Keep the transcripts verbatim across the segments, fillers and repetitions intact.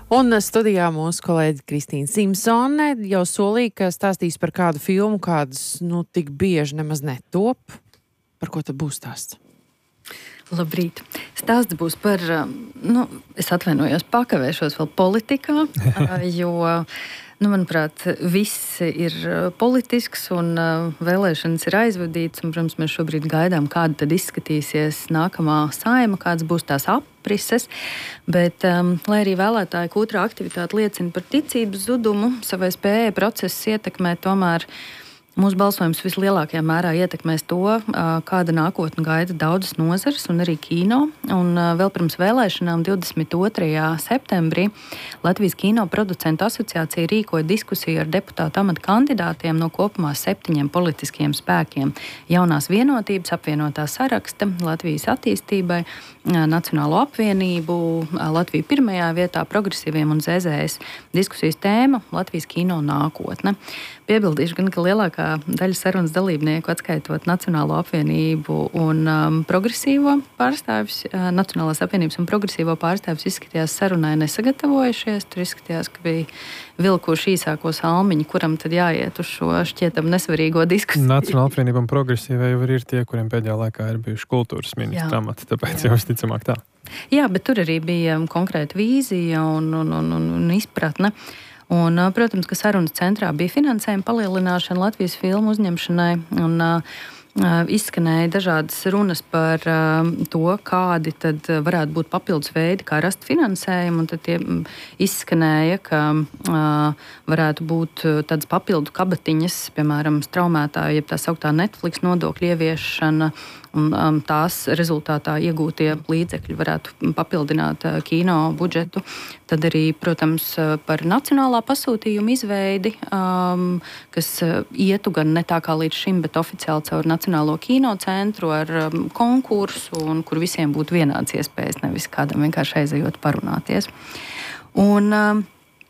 Un studijā mūsu kolēģi Kristīna Simpsone jau solīja, ka stāstīs par kādu filmu, kādas, nu, tik bieži nemaz netop. Par ko tad būs stāsts? Labrīt. Stāsts būs par, nu, es atvainojos, pakavēšos vēl politikā, jo, nu, manuprāt, viss ir politisks un vēlēšanas ir aizvadītas. Un, protams, mēs šobrīd gaidām, kāda tad izskatīsies nākamā saima, kāds būs tās aprises. Bet, um, lai arī vēlētāju kūtrā aktivitāte liecina par ticības zudumu, savai spējai process ietekmē tomēr. Mūsu balsojums vislielākajā mērā ietekmēs to, kāda nākotne gaida daudzas nozares un arī kino. Un vēl pirms vēlēšanām divdesmit otrajā septembrī Latvijas Kino producentu asociācija rīkoja diskusiju ar deputātu amata kandidātiem no kopumā septiņiem politiskiem spēkiem. Jaunās vienotības, apvienotā saraksta, Latvijas attīstībai, Nacionālo apvienību, Latviju pirmajā vietā, progresīviem un Z Z S. Diskusijas tēma - Latvijas kino nākotne. Piebildīšu gan, ka lielākā daļa sarunas dalībnieku, atskaitot Nacionālo apvienību un um, progresīvo pārstāvjus, uh, Nacionālās apvienības un progresīvo pārstāvjus izskatījās sarunai nesagatavojušies. Tur izskatījās, ka bija vilkuši īsāko salmiņu, kuram tad jāiet uz šo šķietam nesvarīgo diskusiju. Nacionāla apvienība un progresīvie jau ir tie, kuriem pēdējā laikā ir bijuši kultūras ministra amati, tāpēc Jā. jau visticamāk tā. Jā, bet tur arī bija konkrēta vīzija un, un, un, un, un izpratne. Un, protams, ka sarunas centrā bija finansējuma palielināšana Latvijas filmu uzņemšanai un uh, izskanēja dažādas runas par uh, to, kādi tad varētu būt papildus veidi, kā rast finansējumu. Un tad tie izskanēja, ka uh, varētu būt tādas papildu kabatiņas, piemēram, straumētāju, jeb tā sauktā Netflix nodokļu ieviešana. Un, um, tās rezultātā iegūtie līdzekļi varētu papildināt uh, kino budžetu. Tad arī, protams, uh, par nacionālā pasūtījuma izveidi, um, kas uh, ietu gan ne tā kā līdz šim, bet oficiāli caur Nacionālo kino centru ar um, konkursu, un kur visiem būtu vienāds iespējas, nevis kādam vienkārši aizejot parunāties. Un, um,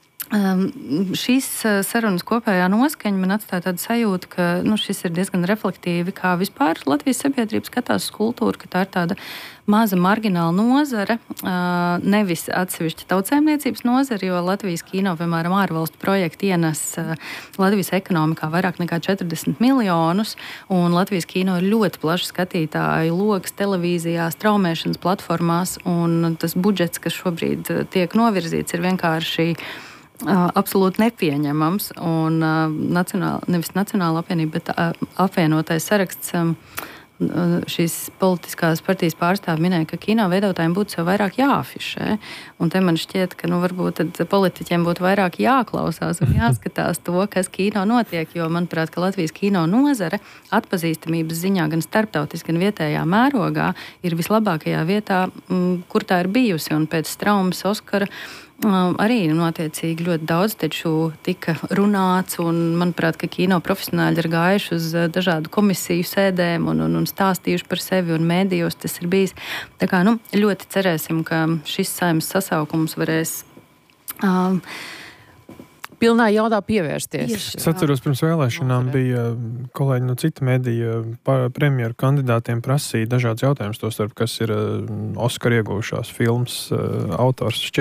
Um, šīs sarunas kopējā noskaņa man atstāja tādu sajūtu, ka nu, šis ir diezgan reflektīvi, kā vispār Latvijas sabiedrība skatās uz kultūru, ka tā ir tāda maza margināla nozare, uh, nevis atsevišķa tautsēmniecības nozare, jo Latvijas kino, piemēram, ārvalstu projekti ienes uh, Latvijas ekonomikā vairāk nekā četrdesmit miljonus, un Latvijas kino ir ļoti plašs skatītāju loks televīzijā, straumēšanas platformās, un tas budžets, kas šobrīd tiek novirzīts, ir vienkārši Uh, absolūti nepieņemams. Un, uh, nacionāla, nevis Nacionāla apvienība, bet uh, apvienotais saraksts um, šīs politiskās partijas pārstāvi minēja, ka kino veidotājiem būtu sev vairāk jāafišē. Un te man šķiet, ka nu, varbūt tad politiķiem būtu vairāk jāklausās un jāskatās to, kas kino notiek, jo manuprāt, ka Latvijas kino nozare atpazīstamības ziņā gan starptautiski, gan vietējā mērogā ir vislabākajā vietā, m, kur tā ir bijusi. Un pēc Straumes, Oskara Um, arī notiecīgi ļoti daudz taču tika runāts, un manuprāt, ka kino profesionāļi ir gājuši uz dažādu komisiju sēdēm un, un, un stāstījuši par sevi, un mēdījos tas ir bijis. Tā kā, nu, ļoti cerēsim, ka šis saeimas sasaukums varēs um, pilnā jaudā pievērsties. Tieši, es atceros, pirms vēlēšanām bija kolēģi no cita medija premjeru kandidātiem prasīja dažādas jautājumus, tostarp, kas ir Oskara ieguvušās filmas autors.